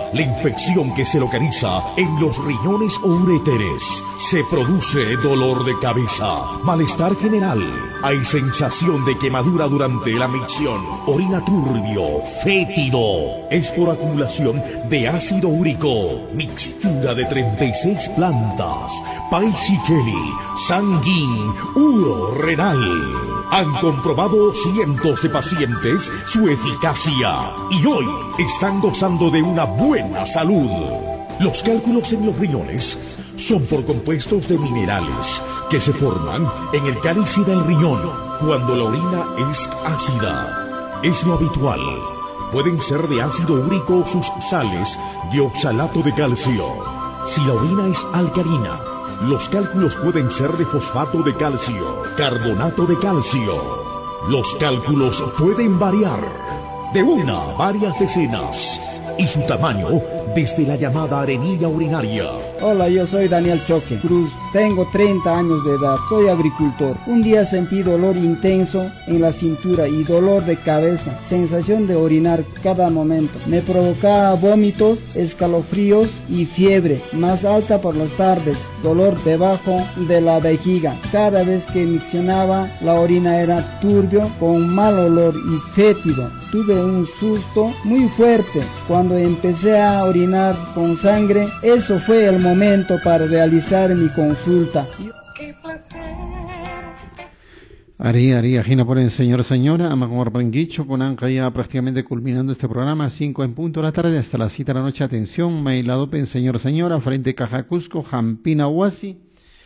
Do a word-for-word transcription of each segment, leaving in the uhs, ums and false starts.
la infección que se localiza en los riñones o uréteres. Se produce dolor de cabeza, malestar general. Hay sensación de quemadura durante la micción. Orina turbio, fétido. Es por acumulación de ácido úrico. Mixtura de treinta y seis plantas. Paisiceli, sanguín, uro renal. Han comprobado cientos de pacientes su eficacia y hoy están gozando de una buena salud. Los cálculos en los riñones son por compuestos de minerales que se forman en el cálice del riñón cuando la orina es ácida. Es lo habitual. Pueden ser de ácido úrico sus sales de oxalato de calcio. Si la orina es alcalina, los cálculos pueden ser de fosfato de calcio, carbonato de calcio. Los cálculos pueden variar de una a varias decenas y su tamaño desde la llamada arenilla urinaria. Hola, yo soy Daniel Choque Cruz, tengo treinta años de edad, soy agricultor. Un día sentí dolor intenso en la cintura y dolor de cabeza, sensación de orinar cada momento. Me provocaba vómitos, escalofríos y fiebre, más alta por las tardes, dolor debajo de la vejiga. Cada vez que miccionaba, la orina era turbio, con mal olor y fétido. Tuve un susto muy fuerte cuando empecé a orinar con sangre. Eso fue el momento para realizar mi consulta. Ari, Ari, Agina por el señor, señora, ama como Arpanguicho, con Anca ya prácticamente culminando este programa, cinco en punto de la tarde hasta las siete de la noche. Atención, Mailadopen, señor, señora, frente Caja Cusco, Jampina Huasi,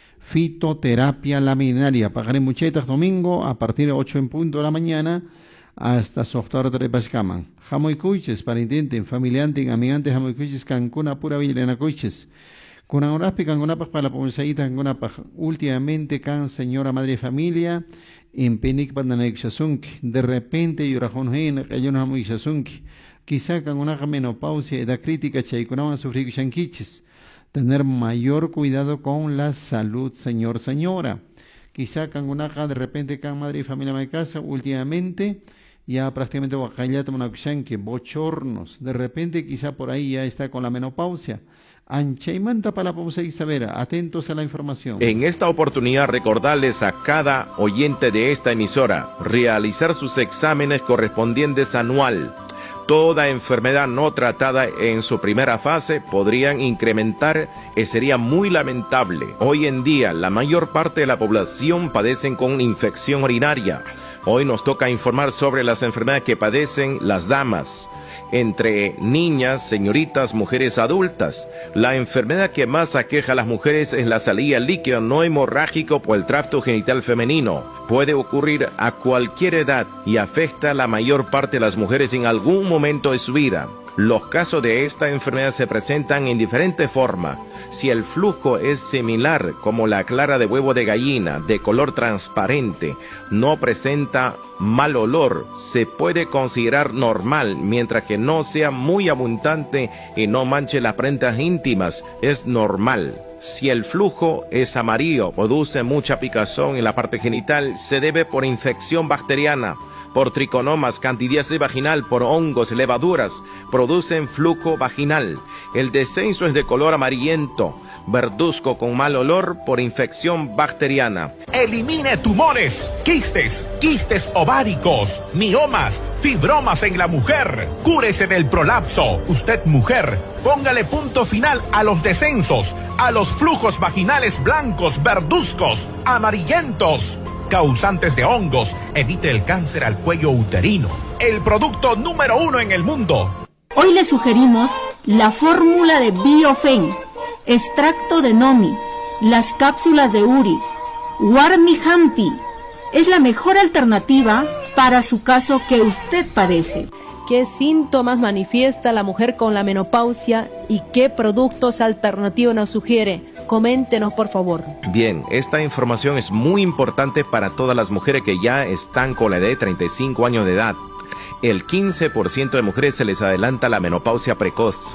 fitoterapia laminaria, pagaré muchetas domingo a partir de ocho en punto de la mañana hasta Softar de Pascaman. Jamoy Cuiches, parentente, familiante, amigante, Jamoy Cuiches, Cancuna, pura Villena Cuiches. Con Auraspi, Cangunapas para la Ponsaíta, Cangunapas, últimamente, Can, señora madre de familia, en Penic Pandanexasunki, de repente, Yorajón Hen, Cayona Muixasunki, quizá Cangunaja menopausia, edad crítica, Chaicunaban sufrir Chanquiches. Tener mayor cuidado con la salud, señor, señora. Quizá Cangunaja, de repente, Can, madre y familia de casa, últimamente, ya prácticamente Huacayata, Monacuchanque, bochornos, de repente quizá por ahí ya está con la menopausia. Ancha y manta para la pausa y saber, atentos a la información. En esta oportunidad recordarles a cada oyente de esta emisora realizar sus exámenes correspondientes anual. Toda enfermedad no tratada en su primera fase podrían incrementar y sería muy lamentable. Hoy en día la mayor parte de la población padecen con infección urinaria. Hoy nos toca informar sobre las enfermedades que padecen las damas, entre niñas, señoritas, mujeres adultas. La enfermedad que más aqueja a las mujeres es la salida líquido no hemorrágico por el tracto genital femenino. Puede ocurrir a cualquier edad y afecta a la mayor parte de las mujeres en algún momento de su vida. Los casos de esta enfermedad se presentan en diferentes formas. Si el flujo es similar, como la clara de huevo de gallina, de color transparente, no presenta mal olor, se puede considerar normal, mientras que no sea muy abundante y no manche las prendas íntimas, es normal. Si el flujo es amarillo, produce mucha picazón en la parte genital, se debe por infección bacteriana, por triconomas, candidiasis vaginal, por hongos, levaduras, producen flujo vaginal. El descenso es de color amarillento, verduzco con mal olor por infección bacteriana. Elimine tumores, quistes, quistes ováricos, miomas, fibromas en la mujer. Cúrese del prolapso. Usted, mujer, póngale punto final a los descensos, a los flujos vaginales blancos, verduzcos, amarillentos, causantes de hongos. Evite el cáncer al cuello uterino. El producto número uno en el mundo. Hoy le sugerimos la fórmula de Biofen, extracto de Noni, las cápsulas de Uri, Warmi Hampi. Es la mejor alternativa para su caso que usted padece. ¿Qué síntomas manifiesta la mujer con la menopausia y qué productos alternativos nos sugiere? Coméntenos, por favor. Bien, esta información es muy importante para todas las mujeres que ya están con la edad de treinta y cinco años de edad. El quince por ciento de mujeres se les adelanta la menopausia precoz.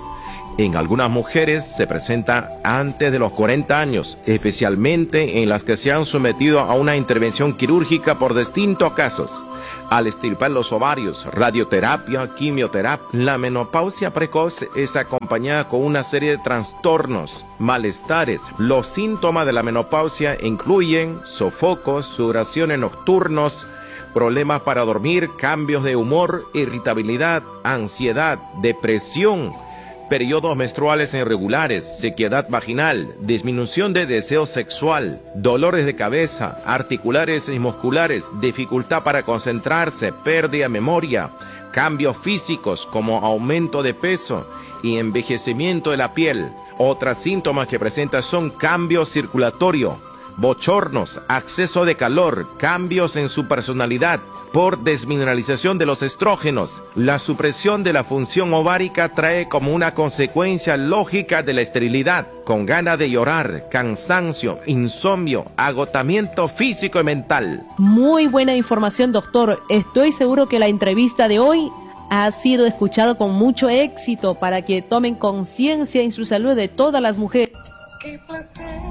En algunas mujeres se presenta antes de los cuarenta años, especialmente en las que se han sometido a una intervención quirúrgica por distintos casos. Al extirpar los ovarios, radioterapia, quimioterapia, la menopausia precoz es acompañada con una serie de trastornos, malestares. Los síntomas de la menopausia incluyen sofocos, sudoraciones nocturnos, problemas para dormir, cambios de humor, irritabilidad, ansiedad, depresión, periodos menstruales irregulares, sequedad vaginal, disminución de deseo sexual, dolores de cabeza, articulares y musculares, dificultad para concentrarse, pérdida de memoria, cambios físicos como aumento de peso y envejecimiento de la piel. Otros síntomas que presenta son cambio circulatorio, bochornos, acceso de calor, cambios en su personalidad por desmineralización de los estrógenos. La supresión de la función ovárica trae como una consecuencia lógica de la esterilidad, con ganas de llorar, cansancio, insomnio, agotamiento físico y mental. Muy buena información, doctor. Estoy seguro que la entrevista de hoy ha sido escuchada con mucho éxito para que tomen conciencia en su salud de todas las mujeres. ¡Qué placer!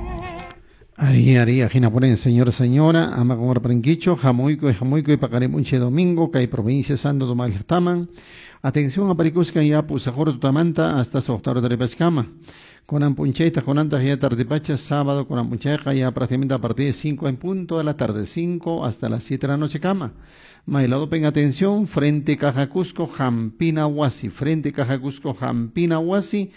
Ari, ari, ajina ponen, señor, señora, ama como reprenquicho, jamoico y jamoico y pacaremunche domingo, que hay provincia Santo Tomás Taman. Atención a Paricusca y a Pusajoro Tutamanta hasta su octavo de Repascama. Con ampuncheita, con antas ya tardepacha, sábado con ampuncheja ya prácticamente a partir de cinco en punto de la tarde, cinco hasta las siete de la noche cama. Mailado pen atención, frente Caja Cusco, Jampina Huasi, frente Caja Cusco, Jampina Huasi,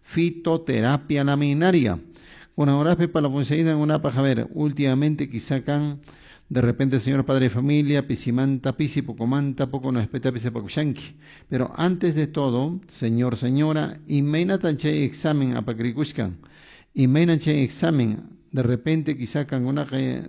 fitoterapia laminaria. Una hora para la ponceína en una paja ver, últimamente quizá can de repente señor padre de familia, pisimanta, pisi pocomanta, poco no espeta pisi pocoshanki. Pero antes de todo, señor, señora, y meina tanche examen a pacricuscan, y meina che examen, de repente quizá can una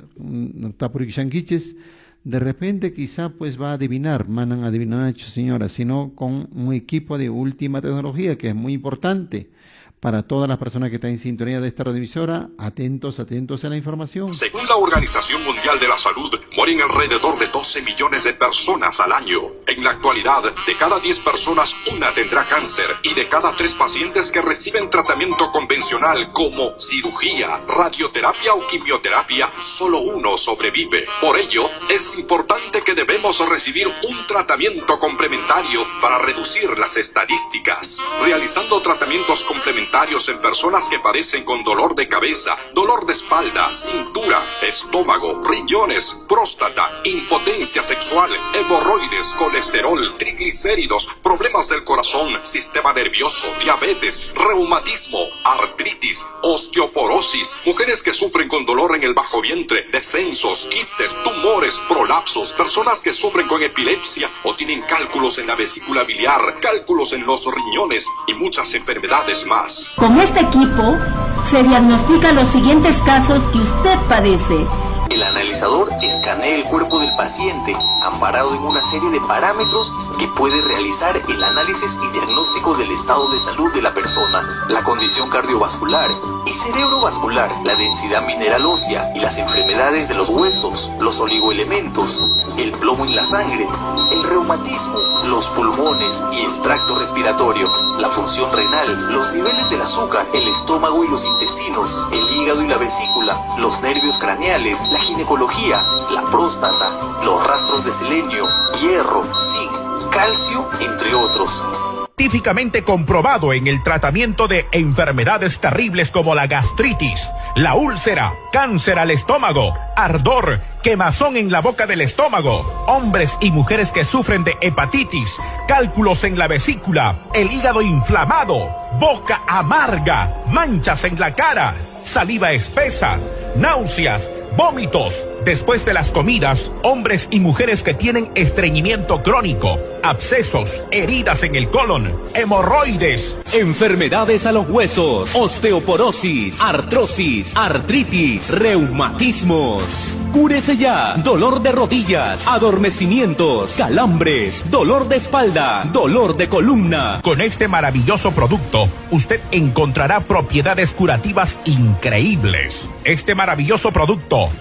tapurichanquiches, de repente quizá pues va a adivinar, manan adivinar señora, sino con un equipo de última tecnología que es muy importante. Para todas las personas que están en sintonía de esta radioemisora, atentos, atentos a la información. Según la Organización Mundial de la Salud, mueren alrededor de doce millones de personas al año. En la actualidad, de cada diez personas, una tendrá cáncer, y de cada tres pacientes que reciben tratamiento convencional como cirugía, radioterapia o quimioterapia, solo uno sobrevive. Por ello, es importante que debemos recibir un tratamiento complementario para reducir las estadísticas. Realizando tratamientos complementarios en personas que padecen con dolor de cabeza, dolor de espalda, cintura, estómago, riñones, próstata, impotencia sexual, hemorroides, colesterol, triglicéridos, problemas del corazón, sistema nervioso, diabetes, reumatismo, artritis, osteoporosis, mujeres que sufren con dolor en el bajo vientre, descensos, quistes, tumores, prolapsos, personas que sufren con epilepsia o tienen cálculos en la vesícula biliar, cálculos en los riñones y muchas enfermedades más. Con este equipo se diagnostican los siguientes casos que usted padece. El analizador escanea el cuerpo del paciente, amparado en una serie de parámetros que puede realizar el análisis y diagnóstico del estado de salud de la persona, la condición cardiovascular y cerebrovascular, la densidad mineral ósea y las enfermedades de los huesos, los oligoelementos, el plomo en la sangre, el reumatismo, los pulmones y el tracto respiratorio, la función renal, los niveles del azúcar, el estómago y los intestinos, el hígado y la vesícula, los nervios craneales, la ginecología, la próstata, los rastros de selenio, hierro, zinc, calcio, entre otros. Científicamente comprobado en el tratamiento de enfermedades terribles como la gastritis, la úlcera, cáncer al estómago, ardor, quemazón en la boca del estómago, hombres y mujeres que sufren de hepatitis, cálculos en la vesícula, el hígado inflamado, boca amarga, manchas en la cara, saliva espesa, náuseas, vómitos después de las comidas, hombres y mujeres que tienen estreñimiento crónico, abscesos, heridas en el colon, hemorroides, enfermedades a los huesos, osteoporosis, artrosis, artritis, reumatismos. Cúrese ya, dolor de rodillas, adormecimientos, calambres, dolor de espalda, dolor de columna. Con este maravilloso producto, usted encontrará propiedades curativas increíbles. Este maravilloso producto, el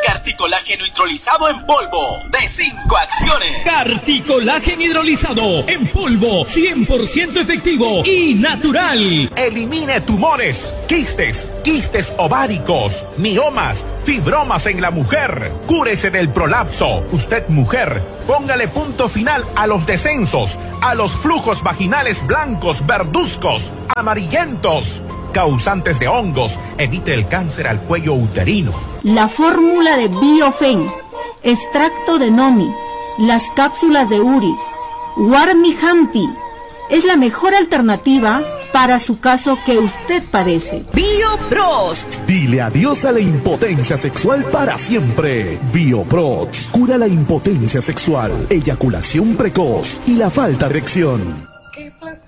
Carticolágeno hidrolizado en polvo de cinco acciones. Carticolágeno hidrolizado en polvo, cien por ciento efectivo y natural. Elimine tumores, quistes, quistes ováricos, miomas, fibromas en la mujer. Cúrese del prolapso. Usted, mujer, póngale punto final a los descensos, a los flujos vaginales blancos, verduzcos, amarillentos, causantes de hongos. Evite el cáncer al cuello uterino. La fórmula de Biofen, extracto de noni, las cápsulas de uri, Warmihampi, es la mejor alternativa para su caso que usted padece. BioProst. Dile adiós a la impotencia sexual para siempre. BioProst cura la impotencia sexual, eyaculación precoz y la falta de erección. Ari,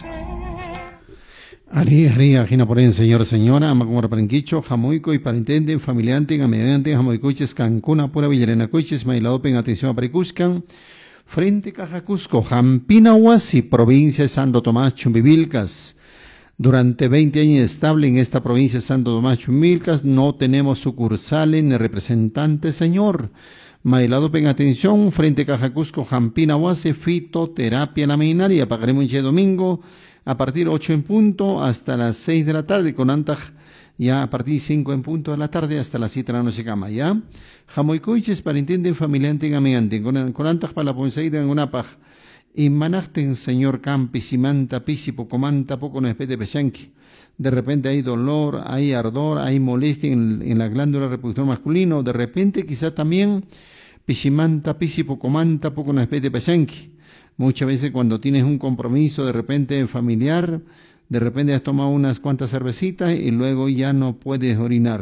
ari, ajina por en señor, señora, ama como reparenquicho, jamoico y parentende, familiante, amigante, jamoicoches, cancuna, pura villarena coches, mailado, pen atención a Paricuscan, frente Caja Cusco, Jampina Huasi, provincia de Santo Tomás, Chumbivilcas. Durante veinte años estable en esta provincia de Santo Tomás, Chumbivilcas, no tenemos sucursales ni representantes, señor. Mailado, pen atención, frente Caja Cusco, Jampina Huasi, fitoterapia laminaria, pagaremos el domingo, a partir de ocho en punto hasta las seis de la tarde, con Antaj ya a partir de cinco en punto de la tarde hasta las siete de la noche cama, ¿ya? Jamoicoiches para entienden familiante en amiante, con, con Antaj para la ponseida en una paj. Y manajten, señor Campi, simanta, pisi, pocomanta, poco no espete pechanqui. De repente hay dolor, hay ardor, hay molestia en, en la glándula reproductor masculino. De repente quizá también pisimanta, pisi, pocomanta, poco no espete pechanqui. Muchas veces cuando tienes un compromiso de repente familiar, de repente has tomado unas cuantas cervecitas y luego ya no puedes orinar.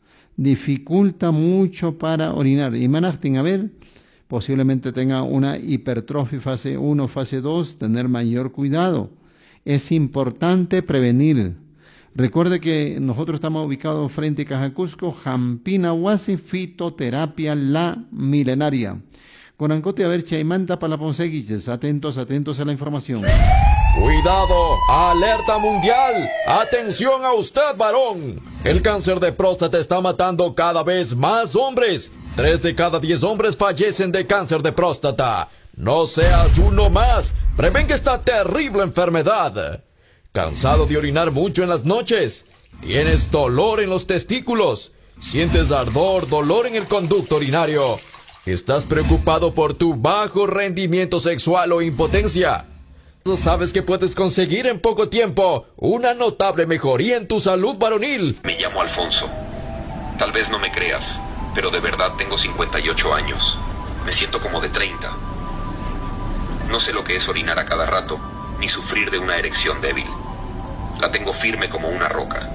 Dificulta mucho para orinar. Y manajten, a ver, posiblemente tenga una hipertrofia fase uno, fase dos, tener mayor cuidado. Es importante prevenir. Recuerde que nosotros estamos ubicados frente a Caja Cusco, Jampina Huasi, fitoterapia la milenaria. Con Ancote a ver Chaimanta para la Ponceguiches. Atentos, atentos a la información. Cuidado, alerta mundial. Atención a usted, varón. El cáncer de próstata está matando cada vez más hombres. Tres de cada diez hombres fallecen de cáncer de próstata. No seas uno más. Prevenga esta terrible enfermedad. ¿Cansado de orinar mucho en las noches? ¿Tienes dolor en los testículos? ¿Sientes ardor, dolor en el conducto urinario? ¿Estás preocupado por tu bajo rendimiento sexual o impotencia? ¿Sabes que puedes conseguir en poco tiempo una notable mejoría en tu salud varonil? Me llamo Alfonso. Tal vez no me creas, pero de verdad tengo cincuenta y ocho años. Me siento como de treinta. No sé lo que es orinar a cada rato, ni sufrir de una erección débil. La tengo firme como una roca.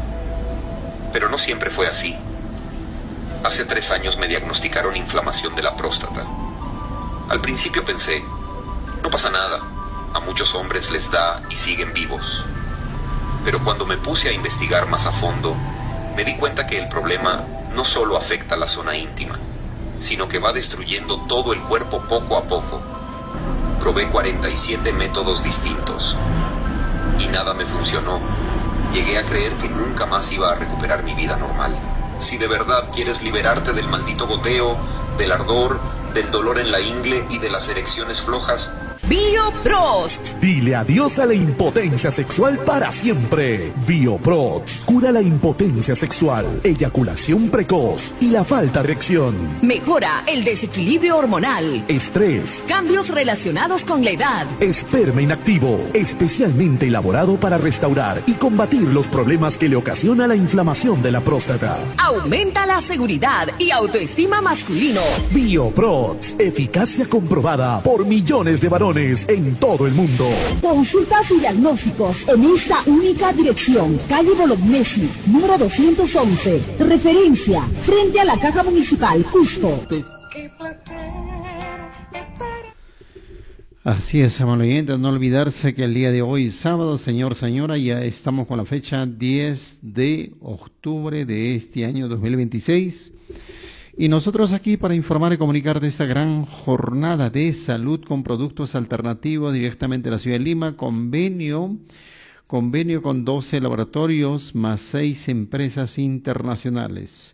Pero no siempre fue así. Hace tres años me diagnosticaron inflamación de la próstata. Al principio pensé, no pasa nada, a muchos hombres les da y siguen vivos. Pero cuando me puse a investigar más a fondo, me di cuenta que el problema no solo afecta la zona íntima, sino que va destruyendo todo el cuerpo poco a poco. Probé cuarenta y siete métodos distintos y nada me funcionó. Llegué a creer que nunca más iba a recuperar mi vida normal. Si de verdad quieres liberarte del maldito goteo, del ardor, del dolor en la ingle y de las erecciones flojas, BioProst. Dile adiós a la impotencia sexual para siempre. BioProst cura la impotencia sexual, eyaculación precoz y la falta de erección. Mejora el desequilibrio hormonal, estrés, cambios relacionados con la edad, esperma inactivo, especialmente elaborado para restaurar y combatir los problemas que le ocasiona la inflamación de la próstata. Aumenta la seguridad y autoestima masculino. BioProst, eficacia comprobada por millones de varones en todo el mundo. Consultas y diagnósticos en esta única dirección. Calle Bolognesi, número doscientos once. Referencia, frente a la Caja Municipal, Cusco. Qué placer estar. Así es, amables oyentes, no olvidarse que el día de hoy, sábado, señor, señora, ya estamos con la fecha diez de octubre de este año dos mil veintiséis. Y nosotros aquí para informar y comunicar de esta gran jornada de salud con productos alternativos directamente de la ciudad de Lima, convenio, convenio con doce laboratorios más seis empresas internacionales.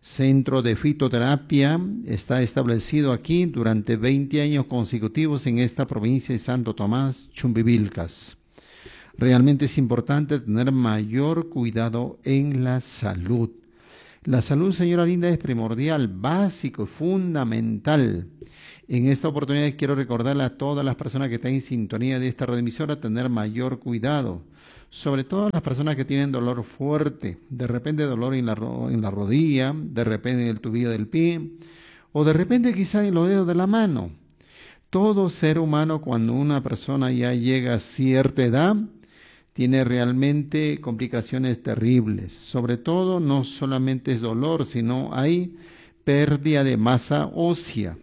Centro de Fitoterapia está establecido aquí durante veinte años consecutivos en esta provincia de Santo Tomás, Chumbivilcas. Realmente es importante tener mayor cuidado en la salud. La salud, señora linda, es primordial, básico, fundamental. En esta oportunidad quiero recordarle a todas las personas que están en sintonía de esta radioemisora tener mayor cuidado. Sobre todo las personas que tienen dolor fuerte, de repente dolor en la, en la rodilla, de repente en el tobillo del pie, o de repente quizá en los dedos de la mano. Todo ser humano, cuando una persona ya llega a cierta edad, tiene realmente complicaciones terribles. Sobre todo, no solamente es dolor, sino hay pérdida de masa ósea.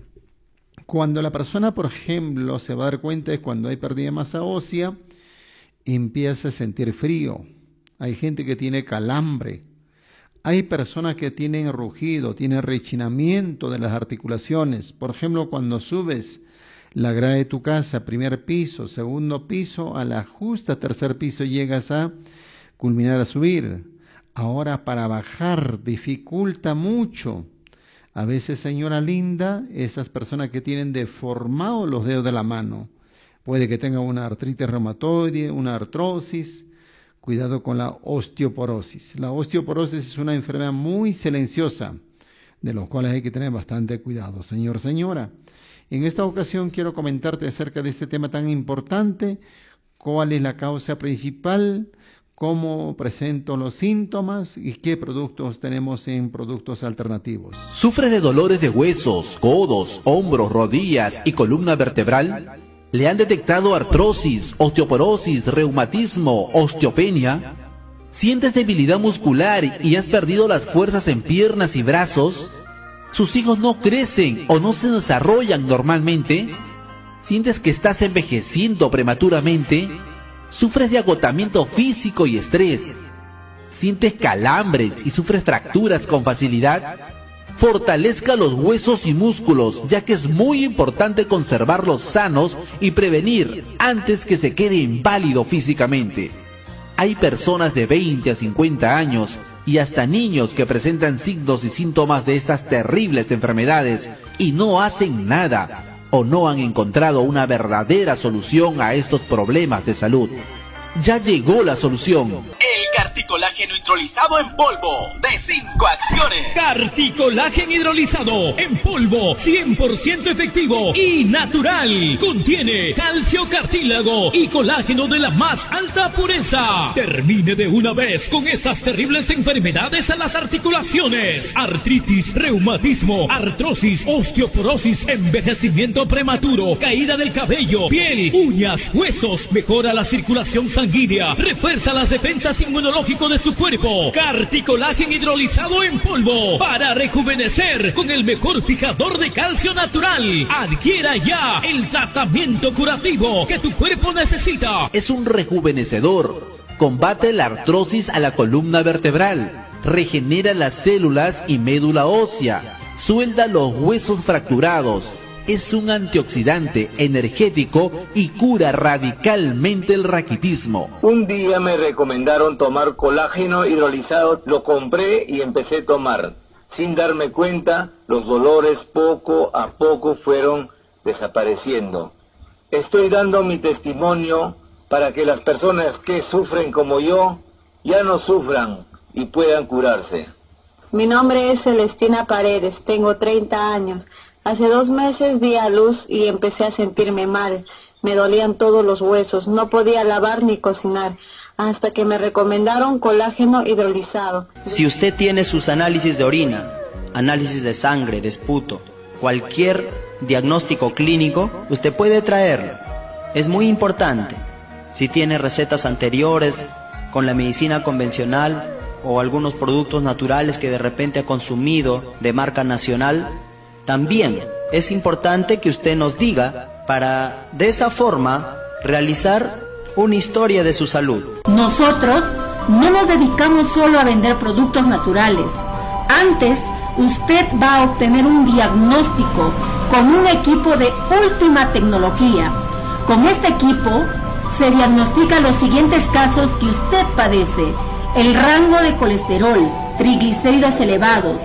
Cuando la persona, por ejemplo, se va a dar cuenta es cuando hay pérdida de masa ósea, empieza a sentir frío. Hay gente que tiene calambre. Hay personas que tienen rugido, tienen rechinamiento de las articulaciones. Por ejemplo, cuando subes la grada de tu casa, primer piso, segundo piso, a la justa tercer piso llegas a culminar a subir. Ahora para bajar dificulta mucho. A veces, señora linda, esas personas que tienen deformados los dedos de la mano, puede que tenga una artritis reumatoide, una artrosis. Cuidado con la osteoporosis. La osteoporosis es una enfermedad muy silenciosa, de los cuales hay que tener bastante cuidado. Señor, señora, en esta ocasión quiero comentarte acerca de este tema tan importante. ¿Cuál es la causa principal? ¿Cómo presento los síntomas? ¿Y qué productos tenemos en productos alternativos? ¿Sufre de dolores de huesos, codos, hombros, rodillas y columna vertebral? ¿Le han detectado artrosis, osteoporosis, reumatismo, osteopenia? ¿Sientes debilidad muscular y has perdido las fuerzas en piernas y brazos? ¿Sus hijos no crecen o no se desarrollan normalmente? ¿Sientes que estás envejeciendo prematuramente? ¿Sufres de agotamiento físico y estrés? ¿Sientes calambres y sufres fracturas con facilidad? Fortalezca los huesos y músculos, ya que es muy importante conservarlos sanos y prevenir antes que se quede inválido físicamente. Hay personas de veinte a cincuenta años y hasta niños que presentan signos y síntomas de estas terribles enfermedades y no hacen nada o no han encontrado una verdadera solución a estos problemas de salud. Ya llegó la solución. El Carticolágeno hidrolizado en polvo de cinco acciones. Carticolágeno hidrolizado en polvo cien por ciento efectivo y natural. Contiene calcio, cartílago y colágeno de la más alta pureza. Termine de una vez con esas terribles enfermedades a las articulaciones: artritis, reumatismo, artrosis, osteoporosis, envejecimiento prematuro, caída del cabello, piel, uñas, huesos. Mejora la circulación sanguínea, refuerza las defensas inmunológicas de su cuerpo. Carticolágeno hidrolizado en polvo para rejuvenecer con el mejor fijador de calcio natural. Adquiera ya el tratamiento curativo que tu cuerpo necesita. Es un rejuvenecedor. Combate la artrosis a la columna vertebral. Regenera las células y médula ósea. Suelda los huesos fracturados. Es un antioxidante energético y cura radicalmente el raquitismo. Un día me recomendaron tomar colágeno hidrolizado, lo compré y empecé a tomar. Sin darme cuenta, los dolores poco a poco fueron desapareciendo. Estoy dando mi testimonio para que las personas que sufren como yo ya no sufran y puedan curarse. Mi nombre es Celestina Paredes, tengo treinta años. Hace dos meses di a luz y empecé a sentirme mal. Me dolían todos los huesos, no podía lavar ni cocinar, hasta que me recomendaron colágeno hidrolizado. Si usted tiene sus análisis de orina, análisis de sangre, de esputo, cualquier diagnóstico clínico, usted puede traerlo. Es muy importante. Si tiene recetas anteriores con la medicina convencional o algunos productos naturales que de repente ha consumido de marca nacional, también es importante que usted nos diga para, de esa forma, realizar una historia de su salud. Nosotros no nos dedicamos solo a vender productos naturales. Antes, usted va a obtener un diagnóstico con un equipo de última tecnología. Con este equipo se diagnostican los siguientes casos que usted padece: el rango de colesterol, triglicéridos elevados,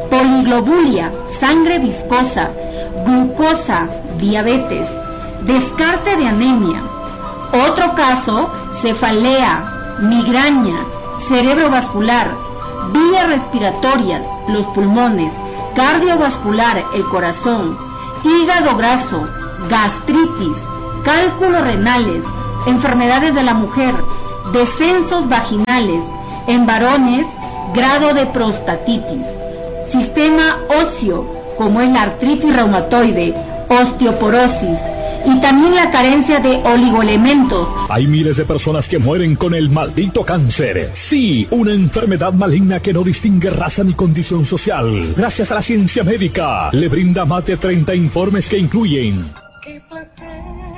poliglobulia, sangre viscosa, glucosa, diabetes, descarte de anemia. Otro caso, cefalea, migraña, cerebrovascular, vías respiratorias, los pulmones, cardiovascular, el corazón, hígado graso, gastritis, cálculos renales, enfermedades de la mujer, descensos vaginales, en varones, grado de prostatitis, sistema óseo, como es la artritis reumatoide, osteoporosis, y también la carencia de oligoelementos. Hay miles de personas que mueren con el maldito cáncer. Sí, una enfermedad maligna que no distingue raza ni condición social. Gracias a la ciencia médica, le brinda más de treinta informes que incluyen... ¡Qué placer!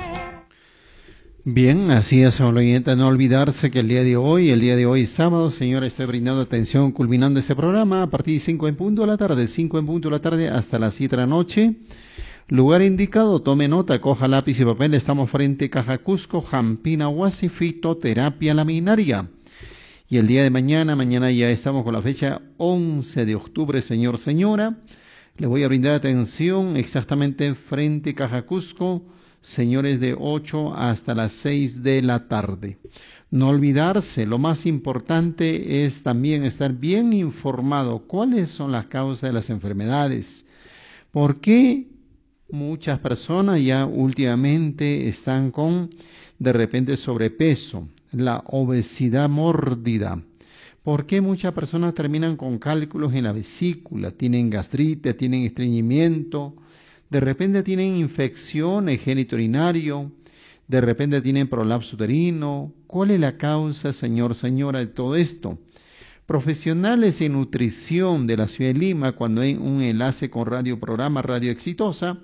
Bien, así es, oyente, no olvidarse que el día de hoy, el día de hoy sábado, señora, estoy brindando atención, culminando este programa a partir de cinco en punto de la tarde, cinco en punto de la tarde hasta las siete de la noche. Lugar indicado, tome nota, coja lápiz y papel, estamos frente a Caja Cusco, Jampina Huasi, fitoterapia laminaria. Y el día de mañana, mañana ya estamos con la fecha once de octubre, señor, señora. Le voy a brindar atención exactamente frente a Caja Cusco, señores, de ocho hasta las seis de la tarde. No olvidarse, lo más importante es también estar bien informado cuáles son las causas de las enfermedades. ¿Por qué muchas personas ya últimamente están con, de repente, sobrepeso, la obesidad mórbida? ¿Por qué muchas personas terminan con cálculos en la vesícula? Tienen gastritis, tienen estreñimiento, de repente tienen infecciones genitourinario, de repente tienen prolapso uterino. ¿Cuál es la causa, señor, señora, de todo esto? Profesionales en nutrición de la ciudad de Lima, cuando hay un enlace con Radio Programa Radio Exitosa,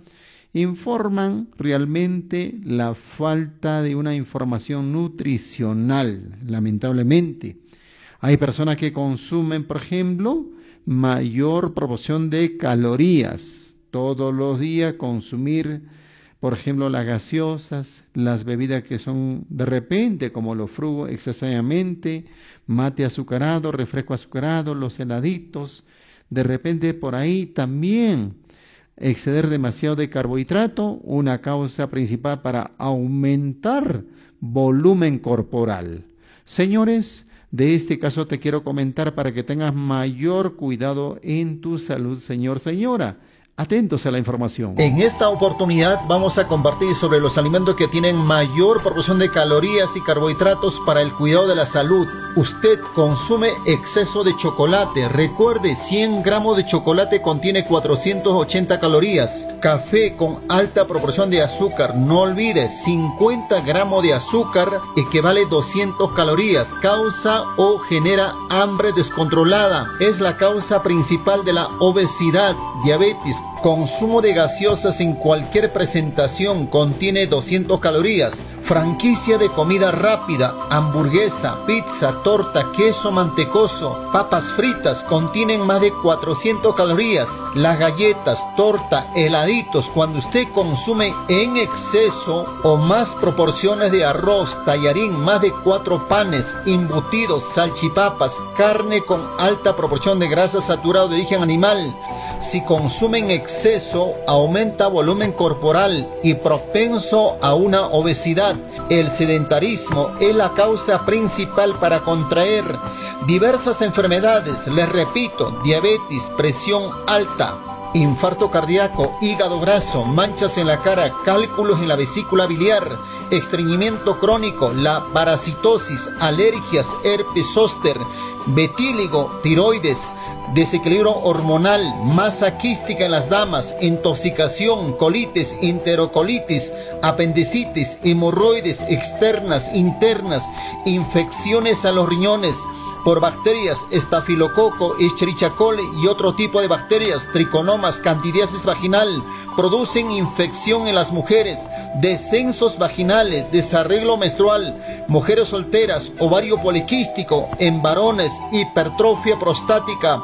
informan realmente la falta de una información nutricional, lamentablemente. Hay personas que consumen, por ejemplo, mayor proporción de calorías. Todos los días consumir, por ejemplo, las gaseosas, las bebidas que son de repente, como los frugos excesivamente, mate azucarado, refresco azucarado, los heladitos. De repente por ahí también exceder demasiado de carbohidrato, una causa principal para aumentar volumen corporal. Señores, de este caso te quiero comentar para que tengas mayor cuidado en tu salud, señor, señora. Atentos a la información. En esta oportunidad vamos a compartir sobre los alimentos que tienen mayor proporción de calorías y carbohidratos para el cuidado de la salud. Usted consume exceso de chocolate. Recuerde, cien gramos de chocolate contiene cuatrocientas ochenta calorías. Café con alta proporción de azúcar. No olvide, cincuenta gramos de azúcar equivale doscientas calorías. Causa o genera hambre descontrolada. Es la causa principal de la obesidad, diabetes. Consumo de gaseosas en cualquier presentación contiene doscientas calorías. Franquicia de comida rápida, hamburguesa, pizza, torta, queso mantecoso, papas fritas contienen más de cuatrocientas calorías. Las galletas, torta, heladitos, cuando usted consume en exceso o más proporciones de arroz, tallarín, más de cuatro panes, embutidos, salchipapas, carne con alta proporción de grasa saturada de origen animal. Si consumen exceso, aumenta volumen corporal y propenso a una obesidad. El sedentarismo es la causa principal para contraer diversas enfermedades. Les repito, diabetes, presión alta, infarto cardíaco, hígado graso, manchas en la cara, cálculos en la vesícula biliar, estreñimiento crónico, la parasitosis, alergias, herpes zóster, vitíligo, tiroides, desequilibrio hormonal, masa quística en las damas, intoxicación, colitis, enterocolitis, apendicitis, hemorroides externas, internas, infecciones a los riñones por bacterias, estafilococo, escherichia coli y otro tipo de bacterias, triconomas, candidiasis vaginal, producen infección en las mujeres, descensos vaginales, desarreglo menstrual, mujeres solteras, ovario poliquístico, en varones, hipertrofia prostática,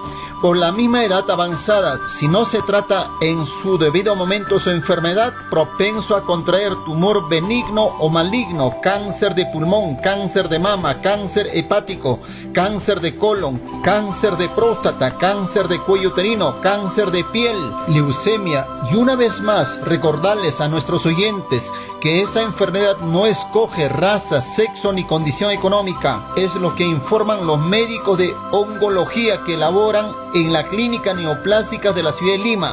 Por la misma edad avanzada, si no se trata en su debido momento su enfermedad, propenso a contraer tumor benigno o maligno, cáncer de pulmón, cáncer de mama, cáncer hepático, cáncer de colon, cáncer de próstata, cáncer de cuello uterino, cáncer de piel, leucemia. Y una vez más, recordarles a nuestros oyentes que esa enfermedad no escoge raza, sexo ni condición económica. Es lo que informan los médicos de oncología que laboran en la clínica neoplástica de la ciudad de Lima.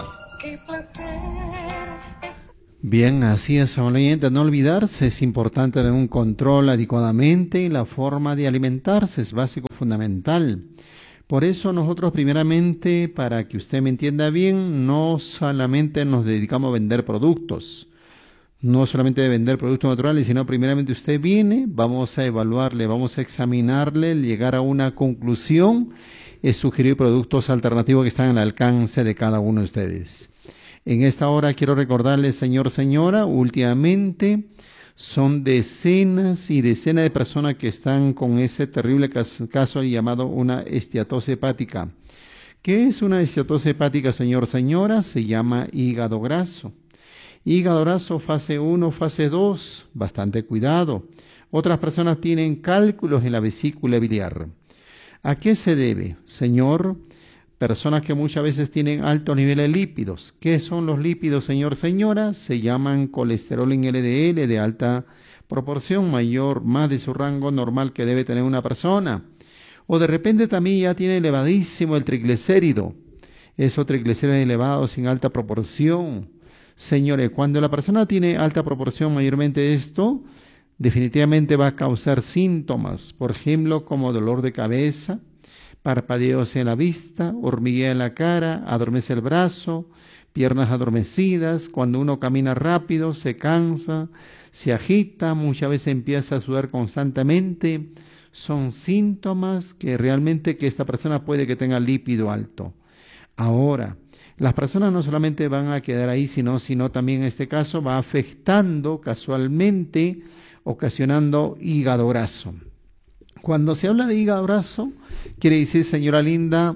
Bien, así es, oyente, no olvidarse, es importante tener un control adecuadamente y la forma de alimentarse es básico, fundamental. Por eso nosotros primeramente, para que usted me entienda bien, no solamente nos dedicamos a vender productos, no solamente de vender productos naturales, sino primeramente usted viene, vamos a evaluarle, vamos a examinarle, llegar a una conclusión, es sugerir productos alternativos que están al alcance de cada uno de ustedes. En esta hora quiero recordarles, señor, señora, últimamente son decenas y decenas de personas que están con ese terrible caso llamado una esteatosis hepática. ¿Qué es una esteatosis hepática, señor, señora? Se llama hígado graso. Hígado graso fase uno, fase dos, bastante cuidado. Otras personas tienen cálculos en la vesícula biliar. ¿A qué se debe, señor? Personas que muchas veces tienen altos niveles de lípidos. ¿Qué son los lípidos, señor, señora? Se llaman colesterol en L D L de alta proporción, mayor, más de su rango normal que debe tener una persona. O de repente también ya tiene elevadísimo el triglicérido. Esos triglicéridos elevados en alta proporción. Señores, cuando la persona tiene alta proporción mayormente de esto, definitivamente va a causar síntomas, por ejemplo, como dolor de cabeza, parpadeos en la vista, hormiguea en la cara, adormece el brazo, piernas adormecidas. Cuando uno camina rápido, se cansa, se agita, muchas veces empieza a sudar constantemente. Son síntomas que realmente que esta persona puede que tenga lípido alto. Ahora, las personas no solamente van a quedar ahí, sino, sino también en este caso va afectando casualmente, ocasionando hígado graso. Cuando se habla de hígado graso, quiere decir, señora linda,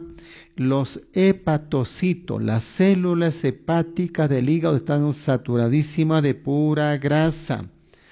los hepatocitos, las células hepáticas del hígado están saturadísimas de pura grasa.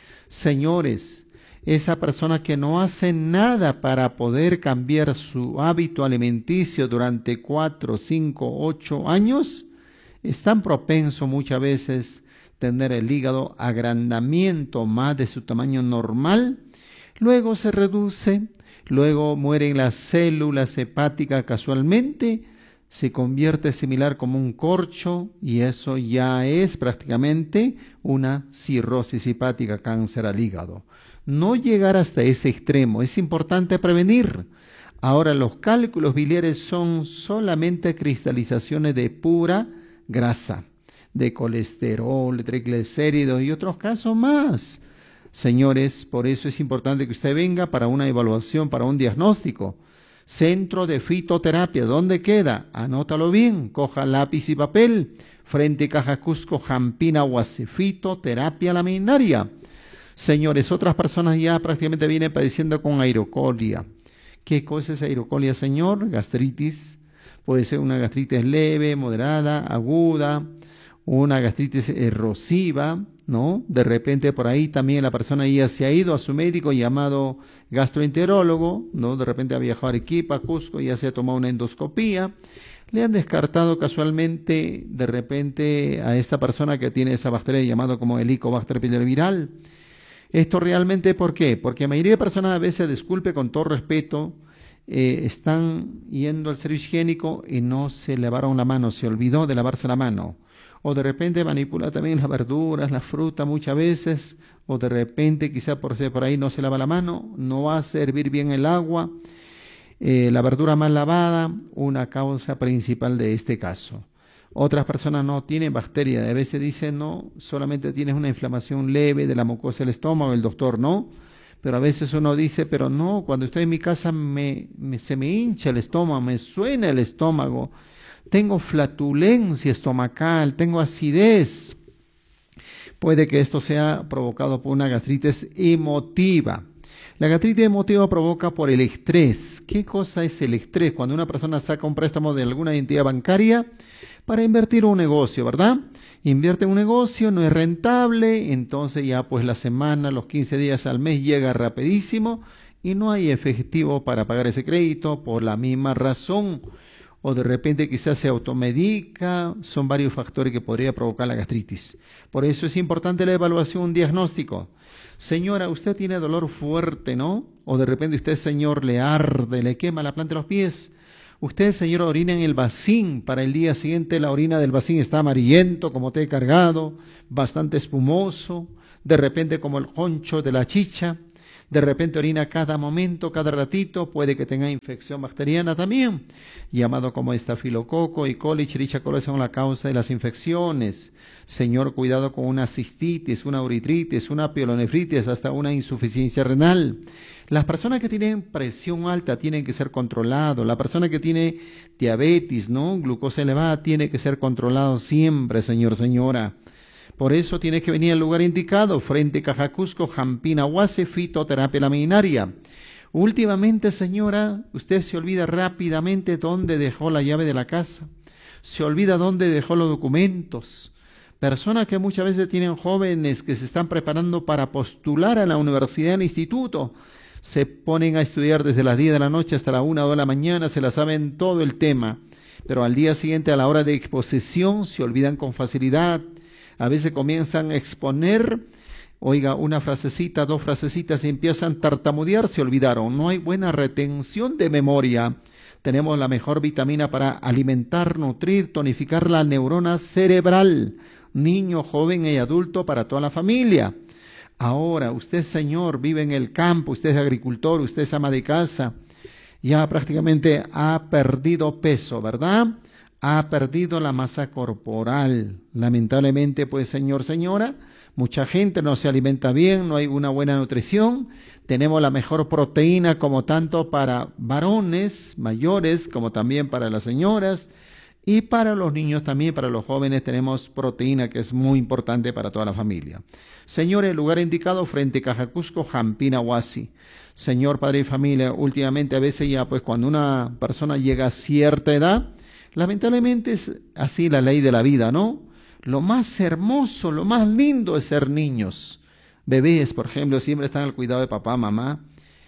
Señores, esa persona que no hace nada para poder cambiar su hábito alimenticio durante cuatro, cinco, ocho años, están propensos muchas veces a tener el hígado agrandamiento más de su tamaño normal. Luego se reduce, luego mueren las células hepáticas casualmente, se convierte similar como un corcho y eso ya es prácticamente una cirrosis hepática, cáncer al hígado. No llegar hasta ese extremo, es importante prevenir. Ahora, los cálculos biliares son solamente cristalizaciones de pura grasa, de colesterol, de triglicéridos y otros casos más. Señores, por eso es importante que usted venga para una evaluación, para un diagnóstico. Centro de fitoterapia, ¿dónde queda? Anótalo bien, coja lápiz y papel. Frente Caja Cusco, Jampina, Huasi, fitoterapia laminaria. Señores, otras personas ya prácticamente vienen padeciendo con airocolia. ¿Qué cosa es airocolia, señor? Gastritis. Puede ser una gastritis leve, moderada, aguda, una gastritis erosiva, ¿no? De repente por ahí también la persona ya se ha ido a su médico llamado gastroenterólogo, ¿no? De repente ha viajado a Arequipa, Cusco, ya se ha tomado una endoscopía. Le han descartado casualmente de repente a esta persona que tiene esa bacteria llamada como Helicobacter pylori viral. Esto realmente, ¿por qué? Porque la mayoría de personas a veces, disculpe con todo respeto, eh, están yendo al servicio higiénico y no se lavaron la mano, se olvidó de lavarse la mano. O de repente manipula también las verduras, las frutas muchas veces, o de repente quizá por, por ahí no se lava la mano, no va a servir bien el agua. Eh, la verdura mal lavada, una causa principal de este caso. Otras personas no tienen bacteria, a veces dicen no, solamente tienes una inflamación leve de la mucosa del estómago, el doctor no, pero a veces uno dice, pero no, cuando estoy en mi casa me, me, se me hincha el estómago, me suena el estómago, tengo flatulencia estomacal, tengo acidez. Puede que esto sea provocado por una gastritis emotiva. La gastritis emotiva provoca por el estrés. ¿Qué cosa es el estrés? Cuando una persona saca un préstamo de alguna entidad bancaria para invertir en un negocio, ¿verdad? Invierte en un negocio, no es rentable, entonces ya pues la semana, los quince días al mes llega rapidísimo y no hay efectivo para pagar ese crédito por la misma razón. O de repente quizás se automedica, son varios factores que podría provocar la gastritis. Por eso es importante la evaluación, un diagnóstico. Señora, usted tiene dolor fuerte, ¿no? O de repente usted, señor, le arde, le quema la planta de los pies. Usted, señor, orina en el bacín. Para el día siguiente la orina del bacín está amarillento, como té cargado, bastante espumoso, de repente como el concho de la chicha. De repente orina cada momento, cada ratito, puede que tenga infección bacteriana también, llamado como estafilococo, E. coli, Escherichia coli son la causa de las infecciones. Señor, cuidado con una cistitis, una uritritis, una pielonefritis, hasta una insuficiencia renal. Las personas que tienen presión alta tienen que ser controlados. La persona que tiene diabetes, ¿no? Glucosa elevada, tiene que ser controlado siempre, señor, señora. Por eso tiene que venir al lugar indicado, frente Caja Cusco, Jampina Huase, fitoterapia laminaria. Últimamente, señora, usted se olvida rápidamente dónde dejó la llave de la casa, se olvida dónde dejó los documentos. Personas que muchas veces tienen jóvenes que se están preparando para postular a la universidad, al instituto, se ponen a estudiar desde las diez de la noche hasta la una de la mañana, se la saben todo el tema, pero al día siguiente a la hora de exposición se olvidan con facilidad. A veces comienzan a exponer, oiga, una frasecita, dos frasecitas y empiezan a tartamudear, se olvidaron. No hay buena retención de memoria. Tenemos la mejor vitamina para alimentar, nutrir, tonificar la neurona cerebral. Niño, joven y adulto para toda la familia. Ahora, usted, señor, vive en el campo, usted es agricultor, usted es ama de casa. Ya prácticamente ha perdido peso, ¿verdad? Ha perdido la masa corporal. Lamentablemente, pues, señor, señora, mucha gente no se alimenta bien, no hay una buena nutrición. Tenemos la mejor proteína como tanto para varones mayores como también para las señoras y para los niños también, para los jóvenes tenemos proteína que es muy importante para toda la familia. Señor, el lugar indicado frente a Caja Cusco, Jampina Huasi. Señor, padre y familia, últimamente a veces ya pues cuando una persona llega a cierta edad, lamentablemente es así la ley de la vida, ¿no? Lo más hermoso, lo más lindo es ser niños. Bebés, por ejemplo, siempre están al cuidado de papá, mamá.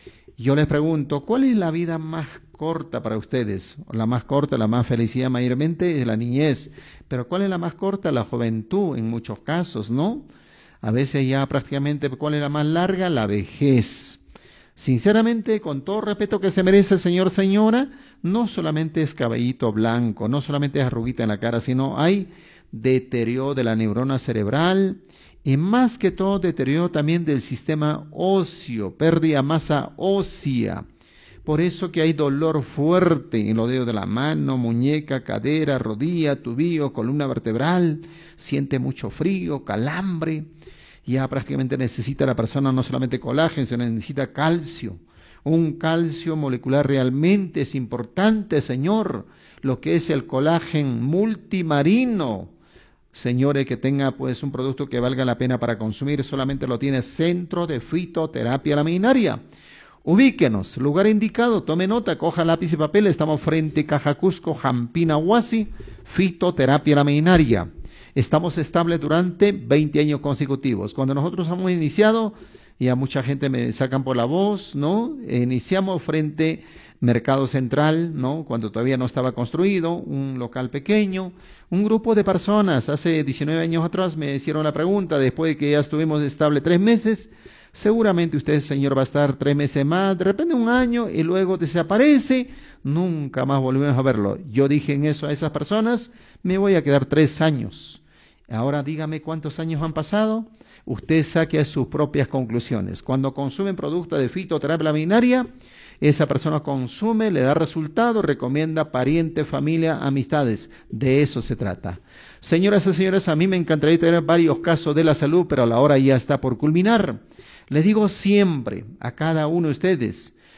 Yo les pregunto, ¿cuál es la vida más corta para ustedes? La más corta, la más felicidad mayormente es la niñez. Pero ¿cuál es la más corta? La juventud, en muchos casos, ¿no? A veces ya prácticamente, ¿cuál es la más larga? La vejez. Sinceramente, con todo respeto que se merece, señor, señora, no solamente es cabellito blanco, no solamente es arruguita en la cara, sino hay deterioro de la neurona cerebral y más que todo deterioro también del sistema óseo, pérdida de masa ósea. Por eso que hay dolor fuerte en los dedos de la mano, muñeca, cadera, rodilla, tubillo, columna vertebral, siente mucho frío, calambre. Ya prácticamente necesita la persona no solamente colágeno, sino necesita calcio. Un calcio molecular realmente es importante, señor, lo que es el colágeno multimarino. Señores, que tenga pues un producto que valga la pena para consumir, solamente lo tiene Centro de Fitoterapia Laminaria. Ubíquenos, lugar indicado, tome nota, coja lápiz y papel, estamos frente a Caja Cusco, Jampina Huasi, Fitoterapia Laminaria. Estamos estables durante veinte años consecutivos. Cuando nosotros hemos iniciado, y a mucha gente me sacan por la voz, ¿no? Iniciamos frente Mercado Central, ¿no? Cuando todavía no estaba construido, un local pequeño, un grupo de personas. Hace diecinueve años atrás me hicieron la pregunta, después de que ya estuvimos estable tres meses, seguramente usted, señor, va a estar tres meses más, de repente un año, y luego desaparece, nunca más volvemos a verlo. Yo dije en eso a esas personas, me voy a quedar tres años. Ahora dígame cuántos años han pasado, usted saque sus propias conclusiones. Cuando consumen productos de fitoterapia laminaria, esa persona consume, le da resultado, recomienda pariente, familia, amistades. De eso se trata. Señoras y señores, a mí me encantaría tener varios casos de la salud, pero la hora ya está por culminar. Les digo siempre a cada uno de ustedes,